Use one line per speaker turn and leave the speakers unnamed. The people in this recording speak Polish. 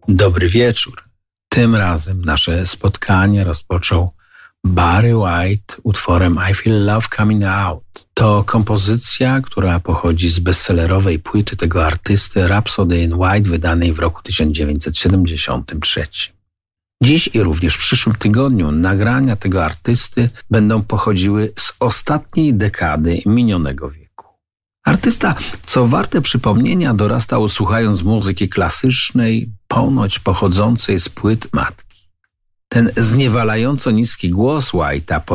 Dobry wieczór. Tym razem nasze spotkanie rozpoczął Barry White utworem I Feel Love Coming Out. To kompozycja, która pochodzi z bestsellerowej płyty tego artysty Rhapsody in White, wydanej w roku 1973. Dziś i również w przyszłym tygodniu nagrania tego artysty będą pochodziły z ostatniej dekady minionego wieku. Artysta, co warte przypomnienia, dorastał słuchając muzyki klasycznej, ponoć pochodzącej z płyt matki. Ten zniewalająco niski głos White'a